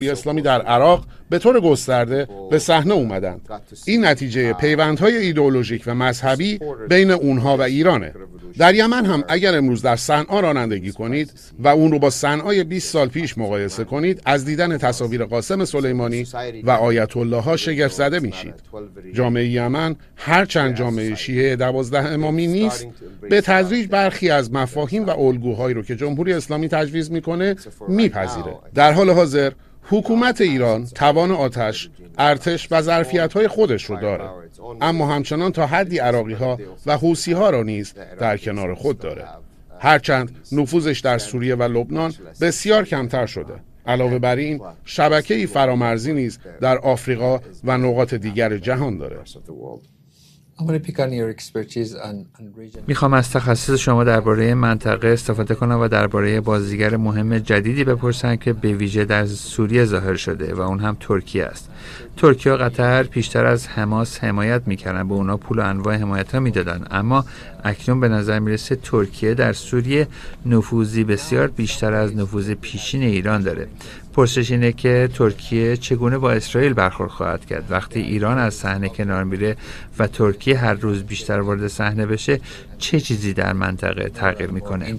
اسلامی در عراق به طور گسترده به صحنه اومدند. این نتیجه پیوندهای ایدئولوژیک و مذهبی بین اونها و ایرانه. در یمن هم اگر امروز در صنعا رانندگی کنید و اون رو با صنعای 20 سال پیش مقایسه کنید، از دیدن تصاویر قاسم سلیمانی و آیت الله ها شگفت زده میشید. جامعه یمن هرچند جامعه شیعه 12 امامی نیست، به تدریج برخی از مفاهیم و الگوهایی رو که جمهوری اسلامی تجویز میکنه میپذیره. در حال حاضر حکومت ایران توان آتش، ارتش و ظرفیت‌های خودش رو داره، اما همچنان تا حدی عراقی‌ها و حوثی‌ها را نیز در کنار خود داره. هرچند نفوذش در سوریه و لبنان بسیار کمتر شده. علاوه بر این، شبکه‌ای فرامرزی نیز در آفریقا و نقاط دیگر جهان داره. میخوام از تخصص شما درباره منطقه استفاده کنم و درباره بازیگر مهم جدیدی بپرسم که به ویژه در سوریه ظاهر شده و اون هم ترکیه است. ترکیه و قطر پیشتر از حماس حمایت میکردن، به اونا پول و انواع حمایت ها میدادن، اما اکنون به نظر میرسه ترکیه در سوریه نفوذی بسیار بیشتر از نفوذ پیشین ایران داره. پرسش اینه که ترکیه چگونه با اسرائیل برخورد خواهد کرد وقتی ایران از صحنه کنار میره و ترکیه هر روز بیشتر وارد صحنه بشه؟ چه چیزی در منطقه تغییر میکنه؟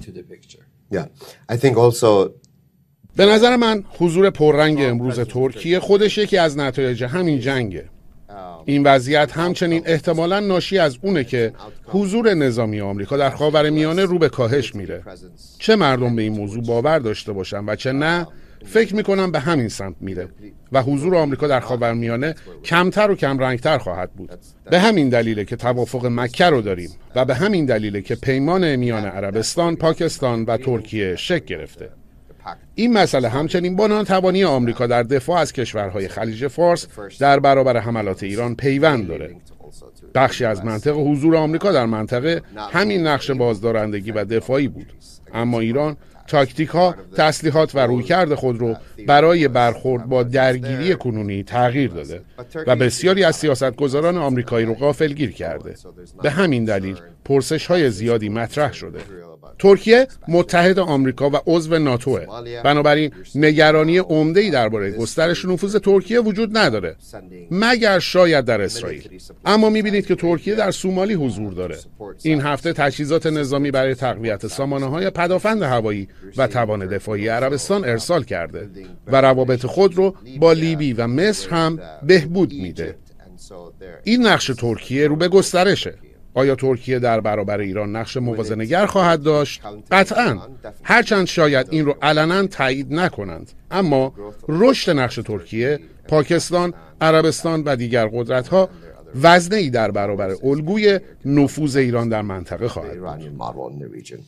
به نظر من حضور پررنگ امروز ترکیه خودش یکی از نتایج همین جنگه. این وضعیت همچنین احتمالاً ناشی از اونه که حضور نظامی آمریکا در خاورمیانه رو به کاهش میره. چه مردم به این موضوع باور داشته باشن و چه نه، فکر میکنم به همین سمت میره و حضور آمریکا در خاورمیانه کمتر و کم رنگتر خواهد بود. به همین دلیله که توافق مکه رو داریم و به همین دلیله که پیمان میان عربستان، پاکستان و ترکیه شکل گرفته. این مسئله همچنین با ناتوانی آمریکا در دفاع از کشورهای خلیج فارس در برابر حملات ایران پیوند داره. بخشی از منطق حضور آمریکا در منطقه همین نقش بازدارندگی و دفاعی بود، اما ایران تاکتیک ها، تسلیحات و رویکرد خود رو برای برخورد با درگیری کنونی تغییر داده و بسیاری از سیاستگزاران آمریکایی رو غافلگیر کرده. به همین دلیل پرسش های زیادی مطرح شده. ترکیه متحد آمریکا و عضو ناتوه، بنابراین نگرانی عمده‌ای درباره گسترش نفوذ ترکیه وجود نداره، مگر شاید در اسرائیل. اما می‌بینید که ترکیه در سومالی حضور داره. این هفته تجهیزات نظامی برای تقویت سامانه‌های پدافند هوایی و توان دفاعی عربستان ارسال کرده و روابط خود رو با لیبی و مصر هم بهبود میده. این نقش ترکیه رو به گسترشه. آیا ترکیه در برابر ایران نقش موازنه‌گر خواهد داشت؟ قطعاً، هرچند شاید این رو علناً تایید نکنند، اما رشد نقش ترکیه، پاکستان، عربستان و دیگر قدرت‌ها وزنه‌ای در برابر الگوی نفوذ ایران در منطقه خواهد بود.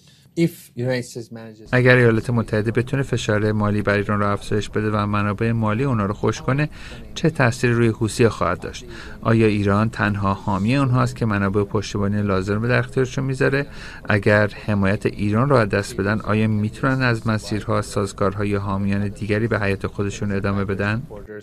اگر ایالات متحده بتونه فشار مالی بر ایران را افزایش بده و منابع مالی اونا رو خشک کنه، چه تأثیری روی حوثی‌ها خواهد داشت؟ آیا ایران تنها حامی اونهاست که منابع پشتیبانی لازم رو در اختیارشون میذاره؟ اگر حمایت ایران رو از دست بدن، آیا میتونن از مسیرها، سازگارها یا حامیان دیگری به حیات خودشون ادامه بدن؟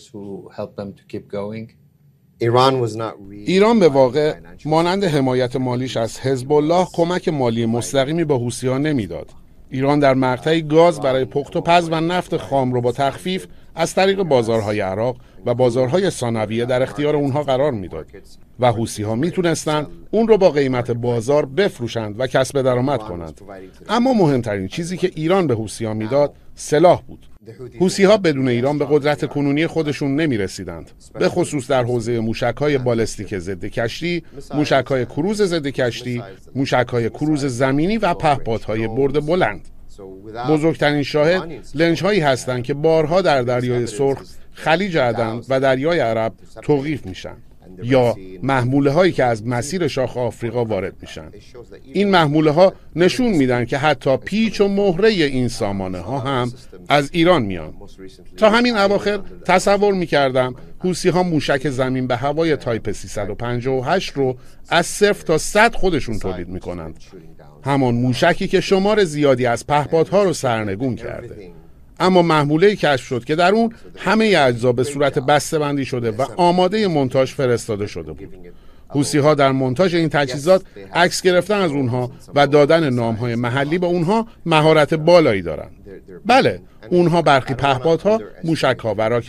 ایران به واقع مانند حمایت مالیش از حزب الله کمک مالی مستقیمی به حوثی‌ها نمیداد. ایران در مقطعی گاز برای پخت و پز و نفت خام رو با تخفیف از طریق بازارهای عراق و بازارهای ثانویه در اختیار اونها قرار میداد و حوثی‌ها میتونستند اون رو با قیمت بازار بفروشند و کسب درآمد کنند. اما مهمترین چیزی که ایران به حوثی‌ها میداد سلاح بود. حوثی‌ها بدون ایران به قدرت کنونی خودشون نمی‌رسیدند، به خصوص در حوزه موشک‌های بالستیک ضد کشتی، موشک‌های کروز ضد کشتی، موشک‌های کروز زمینی و پهپادهای برد بلند. بزرگترین شاهد لنج‌هایی هستند که بارها در دریای سرخ، خلیج عدن و دریای عرب توقیف میشن، یا محموله هایی که از مسیر شاخ آفریقا وارد میشن. این محموله ها نشون میدن که حتی پیچ و مهره این سامانه ها هم از ایران میان. تا همین اواخر تصور میکردم حوثی ها موشک زمین به هوای تایپ 358 رو از 0 تا 100 خودشون تولید میکنند، همون موشکی که شمار زیادی از پهپادها رو سرنگون کرده. اما محموله‌ای کشف شد که در اون همه اجزا به صورت بسته‌بندی شده و آماده مونتاژ فرستاده شده بود. حوثی‌ها در مونتاژ این تجهیزات عکس گرفتن از اونها و دادن نام‌های محلی با اونها مهارت بالایی دارند. بله، اونها برخی پهپادها، موشک‌ها و